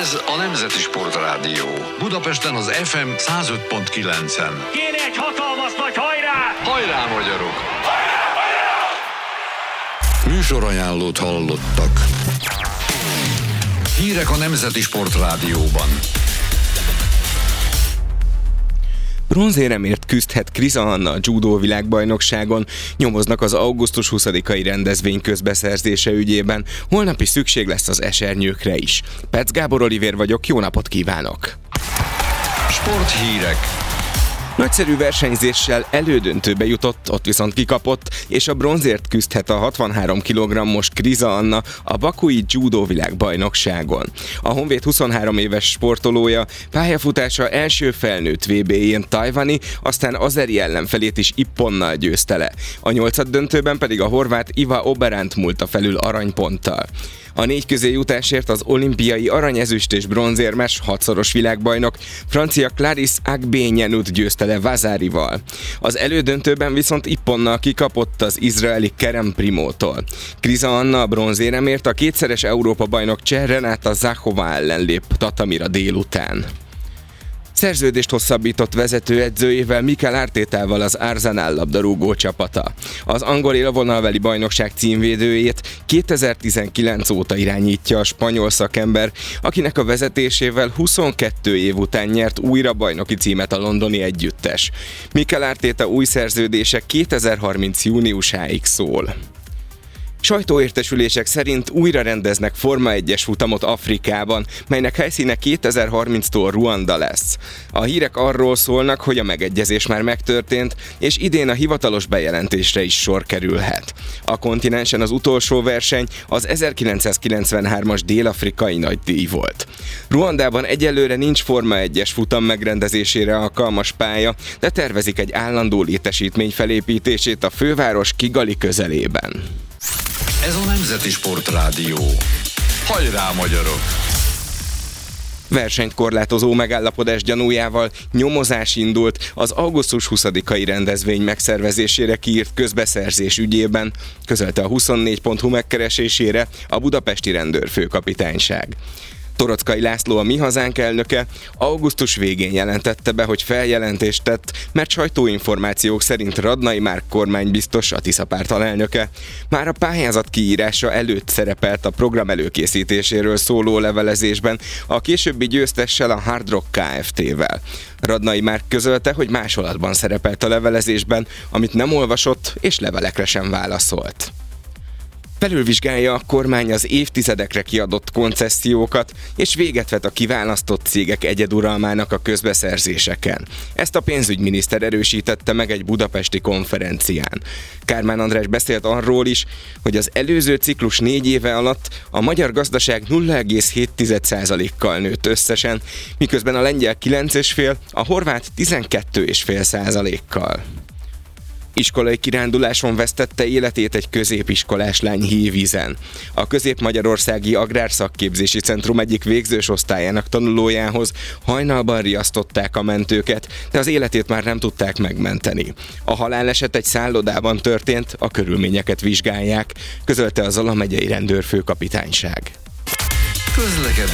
Ez a Nemzeti Sportrádió. Budapesten az FM 105.9-en. Kéne egy hatalmas nagy hajrá! Hajrá, magyarok! Hajrá, hajrá! Műsorajánlót hallottak. Hírek a Nemzeti Sportrádióban. Bronzéremért küzdhet Kriza Anna a judó világbajnokságon, nyomoznak az augusztus 20-ai rendezvény közbeszerzése ügyében, holnap is szükség lesz az esernyőkre is. Petsz Gábor Olivér vagyok, jó napot kívánok! Sporthírek. Nagyszerű versenyzéssel elődöntőbe jutott, ott viszont kikapott, és a bronzért küzdhet a 63 kg-os Kriza Anna a bakui judó világbajnokságon. A Honvéd 23 éves sportolója pályafutása első felnőtt VB-jén tajvani, aztán azeri ellenfelét is ipponnal győzte le. A nyolcaddöntőben pedig a horvát Iva Oberánt múlta felül aranyponttal. A négy közéjutásért az olimpiai arany, ezüst és bronzérmes, 6-szoros világbajnok francia Clarisse Agbenienud győzte le Vazarival. Az elődöntőben viszont ipponnal kikapott az izraeli Kerem Primótól. Kriza Anna a bronzéremért a kétszeres Európa-bajnok cseh Renata Zachova ellen lép tatamira délután. Szerződést hosszabbított vezetőedzőjével, Mikel Artetával az Arsenal labdarúgó csapata. Az angol élvonalbeli bajnokság címvédőjét 2019 óta irányítja a spanyol szakember, akinek a vezetésével 22 év után nyert újra bajnoki címet a londoni együttes. Mikel Arteta új szerződése 2030 júniusáig szól. Sajtóértesülések szerint újra rendeznek Forma 1-es futamot Afrikában, melynek helyszíne 2030-tól Ruanda lesz. A hírek arról szólnak, hogy a megegyezés már megtörtént, és idén a hivatalos bejelentésre is sor kerülhet. A kontinensen az utolsó verseny az 1993-as dél-afrikai nagydíj volt. Ruandában egyelőre nincs Forma 1-es futam megrendezésére alkalmas pálya, de tervezik egy állandó létesítmény felépítését a főváros Kigali közelében. Ez a Nemzeti Sportrádió. Hajrá, magyarok! Versenyt korlátozó megállapodás gyanújával nyomozás indult az augusztus 20-ai rendezvény megszervezésére kiírt közbeszerzés ügyében, közölte a 24.hu megkeresésére a budapesti rendőrfőkapitányság. Toroczkai László, a Mi Hazánk elnöke augusztus végén jelentette be, hogy feljelentést tett, mert sajtóinformációk szerint Radnai Márk kormánybiztos, a Tisza párt alelnöke már a pályázat kiírása előtt szerepelt a program előkészítéséről szóló levelezésben a későbbi győztessel, a Hard Rock Kft-vel. Radnai Márk közölte, hogy másolatban szerepelt a levelezésben, amit nem olvasott és levelekre sem válaszolt. Felülvizsgálja a kormány az évtizedekre kiadott koncessziókat, és véget vet a kiválasztott cégek egyeduralmának a közbeszerzéseken. Ezt a pénzügyminiszter erősítette meg egy budapesti konferencián. Kármán András beszélt arról is, hogy az előző ciklus 4 éve alatt a magyar gazdaság 0,7%-kal nőtt összesen, miközben a lengyel 9,5%, a horvát 12,5%-kal. Iskolai kiránduláson vesztette életét egy középiskolás lány Hévízen. A Közép-Magyarországi Agrárszakképzési Centrum egyik végzős osztályának tanulójához hajnalban riasztották a mentőket, de az életét már nem tudták megmenteni. A haláleset egy szállodában történt, a körülményeket vizsgálják, közölte a Zala megyei rendőrfőkapitányság. Közlekedés.